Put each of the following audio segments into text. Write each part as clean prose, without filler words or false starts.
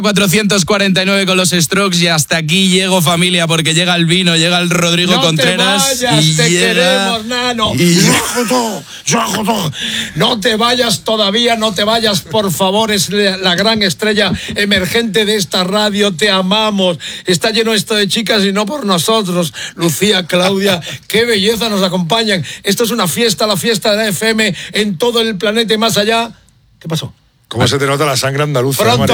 449 con los Strokes y hasta aquí llego, familia, porque llega el vino, llega el Rodrigo Contreras. No te vayas, te queremos, nano. No te vayas todavía, no te vayas, por favor. Es la gran estrella emergente de esta radio, te amamos. Está lleno esto de chicas y no por nosotros. Lucía, Claudia, qué belleza nos acompañan. Esto es una fiesta, la fiesta de la FM en todo el planeta y más allá. ¿Qué pasó? ¿Cómo se te nota la sangre andaluza? Pronto.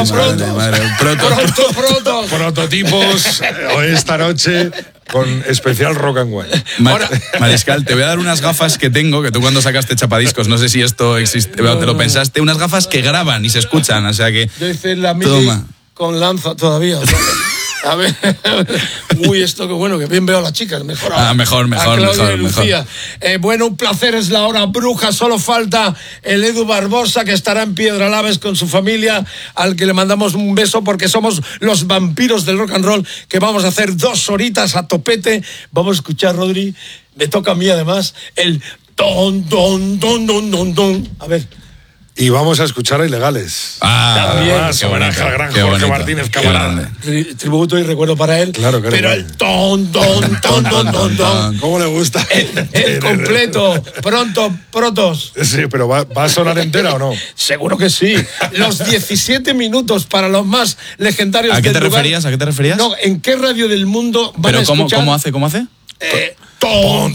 Prototipos esta noche con especial rock and wine. Mariscal, te voy a dar unas gafas que tengo, que tú cuando sacaste Chapadiscos, no sé si esto existe, te lo pensaste, unas gafas que graban y se escuchan, o sea que... Yo hice la mili con lanza todavía, o sea, a ver, uy, esto que bueno, que bien veo a las chicas, mejor. Mejor. Bueno, un placer, es la hora bruja, solo falta el Edu Barbosa, que estará en Piedralaves con su familia, al que le mandamos un beso, porque somos los vampiros del rock and roll, que vamos a hacer 2 horitas a topete. Vamos a escuchar, Rodri, me toca a mí además, el don, don, don, don, don, don. A ver. Y vamos a escuchar a Ilegales. También. Qué homenaje al gran Jorge Martínez, camarada. Tributo y recuerdo para él. Claro que pero el ton. ¿Cómo le gusta? El completo. Protos. Sí, pero ¿va a sonar entera o no? Seguro que sí. Los 17 minutos para los más legendarios del lugar. ¿A qué te referías? No, ¿en qué radio del mundo van a escuchar? ¿Cómo hace? Ton.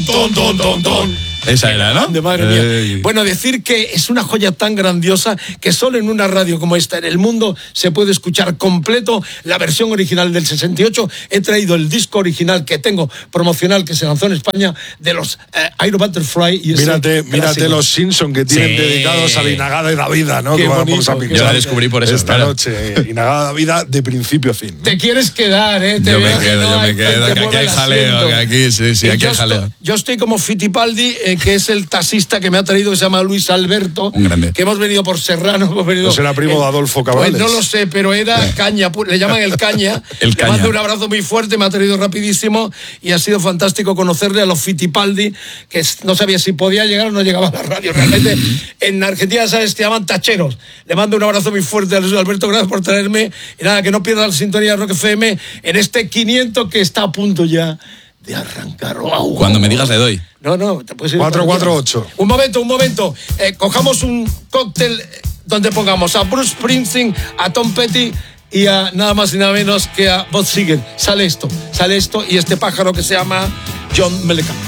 Esa era, ¿no? Madre mía. Bueno, decir que es una joya tan grandiosa que solo en una radio como esta en el mundo se puede escuchar completo la versión original del 68. He traído el disco original que tengo promocional que se lanzó en España de los Aero Butterfly. Y mírate los Simpsons que tienen dedicados a la Inagada y la vida, ¿no? Qué que bonito, vamos a pinchar. Yo la descubrí por eso. Esta noche, Inagada la vida de principio a fin, ¿no? Te quieres quedar, ¿eh? Yo me quedo, que aquí hay jaleo, que aquí sí, aquí hay jaleo. Yo estoy como Fittipaldi, que es el taxista que me ha traído, que se llama Luis Alberto, que hemos venido por Serrano. ¿No será primo de Adolfo Cabrales? Pues no lo sé, pero era Caña, le llaman el Caña. Le mando un abrazo muy fuerte, me ha traído rapidísimo y ha sido fantástico conocerle a los Fittipaldi, que no sabía si podía llegar o no llegaba a la radio. Realmente en Argentina, ¿sabes? Te llaman tacheros. Le mando un abrazo muy fuerte a Luis Alberto, gracias por traerme. Y nada, que no pierdas la sintonía de Rock FM en este 500 que está a punto ya de arrancar. ¡Wow! Cuando me digas le doy. No, te puedes ir. 448. Un momento. Cojamos un cóctel donde pongamos a Bruce Springsteen, a Tom Petty y a nada más y nada menos que a Bob Seger. Sale esto y este pájaro que se llama John Mellencamp.